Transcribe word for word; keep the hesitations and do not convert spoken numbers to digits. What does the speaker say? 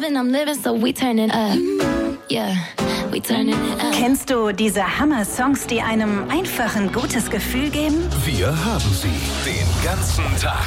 and I'm living, so we turning up. Yeah, we turning it up. Kennst du diese Hammer-Songs, die einem einfach ein gutes Gefühl geben? Wir haben sie den ganzen Tag.